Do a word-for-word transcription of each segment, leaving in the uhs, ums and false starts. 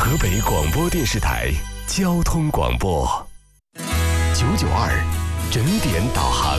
河北广播电视台交通广播九九二整点导航。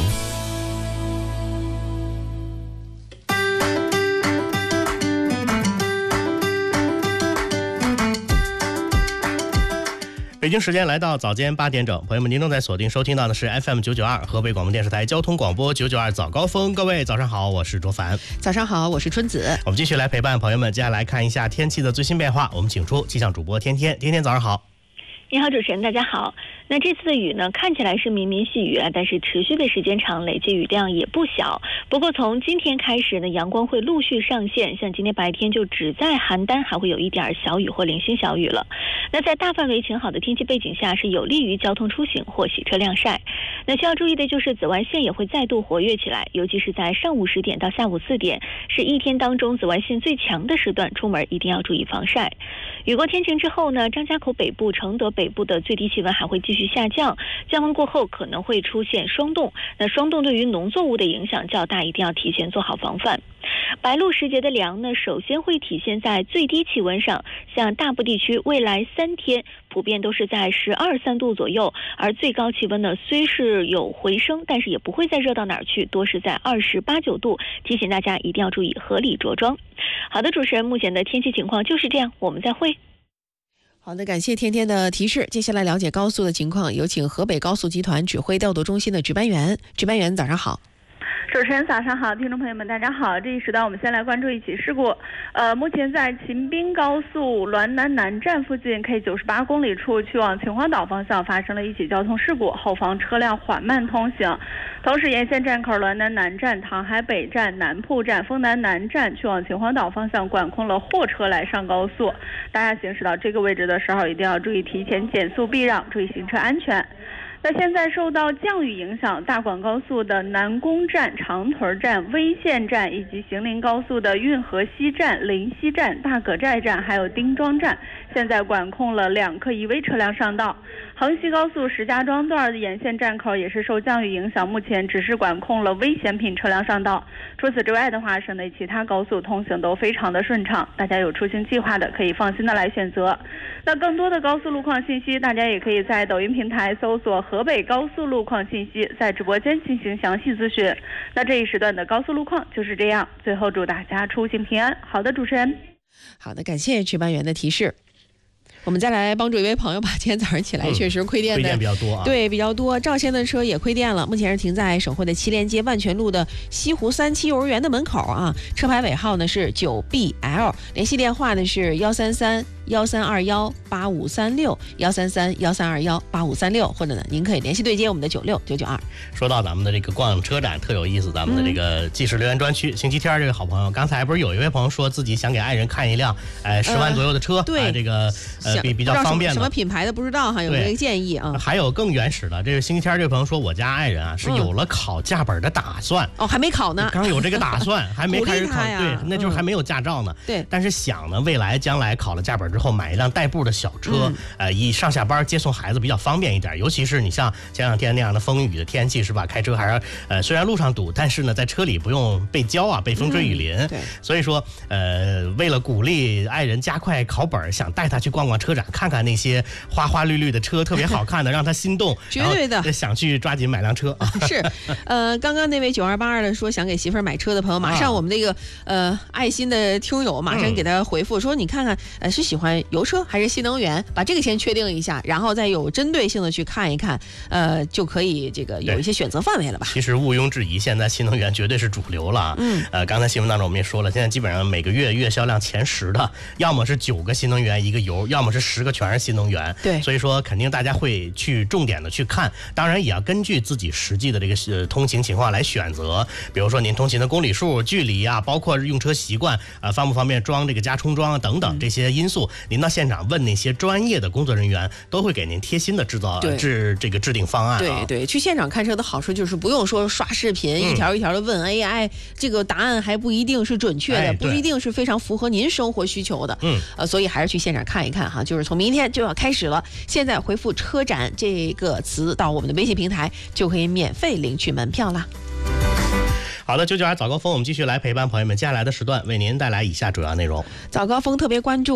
北京时间来到早间八点整，朋友们，您正在锁定收听到的是 F M 九九二河北广播电视台交通广播九九二早高峰。各位早上好，我是卓凡。 早上好，我是春子。 我们继续来陪伴朋友们，接下来看一下天气的最新变化。我们请出气象主播天天，天天早上好。 你好，主持人，大家好。那这次的雨呢，看起来是绵绵细雨啊，但是持续的时间长，累计雨量也不小。不过从今天开始呢，阳光会陆续上线，像今天白天就只在邯郸还会有一点小雨或零星小雨了。那在大范围晴好的天气背景下，是有利于交通出行或洗车晾晒。那需要注意的就是紫外线也会再度活跃起来，尤其是在上午十点到下午四点，是一天当中紫外线最强的时段，出门一定要注意防晒。雨过天晴之后呢，张家口北部、承德北部的最低气温还会继续下降，降温过后可能会出现霜冻，那霜冻对于农作物的影响较大，一定要提前做好防范。白露时节的凉呢，首先会体现在最低气温上，像大部地区未来三天普遍都是在十二三度左右，而最高气温呢虽是有回升，但是也不会再热到哪儿去，多是在二十八九度，提醒大家一定要注意合理着装。好的，主持人，目前的天气情况就是这样，我们再会。 好的，感谢天天的提示。接下来了解高速的情况，有请河北高速集团指挥调度中心的值班员。值班员早上好。 主持人早上好，听众朋友们大家好。这一时段我们先来关注一起事故。呃，目前在秦滨高速滦南南站附近 K 九十八公里处去往秦皇岛方向发生了一起交通事故，后方车辆缓慢通行。同时沿线站口滦南南站、唐海北站、南铺站、丰南南站去往秦皇岛方向管控了货车来上高速，大家行驶到这个位置的时候一定要注意提前减速避让，注意行车安全。那现在受到降雨影响，大广高速的南宫站、长屯站、威县站以及行林高速的运河西站、临西站、大葛寨站还有丁庄站，现在管控了两客一危车辆上道。衡西高速石家庄段的沿线站口也是受降雨影响，目前只是管控了危险品车辆上道。除此之外的话，省内其他高速通行都非常的顺畅，大家有出行计划的可以放心的来选择。那更多的高速路况信息，大家也可以在抖音平台搜索河北高速路况信息，在直播间进行详细咨询。那这一时段的高速路况就是这样，最后祝大家出行平安。好的，主持人。 好的，感谢值班员的提示。我们再来帮助一位朋友吧，今天早上起来确实亏电的、嗯、亏电比较多啊， 对，比较多。赵先的车也亏电了，目前是停在省会的七连街万泉路的西湖三期幼儿园的门口啊，车牌尾号呢是九 B L， 联系电话呢是幺三三幺三二幺八五三六幺三三幺三二幺八五三六，或者呢您可以联系对接我们的九六九九二。 说到咱们的这个逛车展特有意思，咱们的这个纪实留言专区、嗯、星期天这个好朋友，刚才不是有一位朋友说自己想给爱人看一辆哎十万左右的车、呃、 对、 啊、这个呃比比较方便的什么品牌的不知道哈，有没有建议啊？ 还有更原始的，这个星期天这位朋友说，我家爱人啊是有了考驾本的打算、嗯、 哦，还没考呢， 刚有这个打算，还没开始考，对，那就是还没有驾照呢。 对、嗯， 但是想呢，未来将来考了驾本之后，买一辆代步的小车，嗯、呃，以上下班接送孩子比较方便一点。尤其是你像前两天那样的风雨的天气，是吧？开车还是呃，虽然路上堵，但是呢，在车里不用被浇啊，被风吹雨淋。 嗯、对， 所以说，呃，为了鼓励爱人加快考本，想带他去逛逛车展，看看那些花花绿绿的车特别好看的，让他心动， 绝对的想去抓紧买辆车。 是，呃，刚刚那位九二八二的说想给媳妇儿买车的朋友，马上我们那个、啊、呃爱心的听友马上给他回复、嗯、说，你看看呃是喜欢油车还是新能源，把这个先确定一下，然后再有针对性的去看一看，呃就可以这个有一些选择范围了吧。 其实毋庸置疑，现在新能源绝对是主流了。嗯，呃，刚才新闻当中我们也说了，现在基本上每个月月销量前十的，要么是九个新能源一个油，要么是十个全是新能源。 对， 所以说肯定大家会去重点的去看，当然也要根据自己实际的这个呃通勤情况来选择，比如说您通勤的公里数、距离啊，包括用车习惯啊、呃，方不方便装这个加充装啊等等这些因素，您到现场问那些专业的工作人员，都会给您贴心的制造制这个制定方案、啊。 对对，去现场看车的好处就是不用说刷视频、嗯、一条一条的问 A I， 这个答案还不一定是准确的、哎，不一定是非常符合您生活需求的。嗯，呃，所以还是去现场看一看哈，就是从明天就要开始了。现在回复车展这个词到我们的微信平台，就可以免费领取门票啦。 好的，九九二早高峰，我们继续来陪伴朋友们，接下来的时段为您带来以下主要内容。 早高峰特别关注